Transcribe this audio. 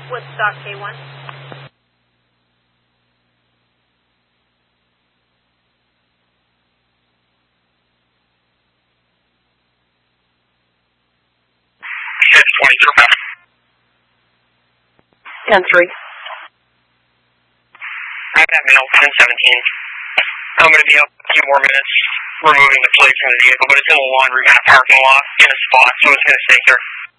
Woodstock K1. It's 23. 10-3. I have that mail, 1017. I'm going to be up a few more minutes removing the plate from the vehicle, but it's in a laundry mat parking lot in a spot, so it's going to stay here.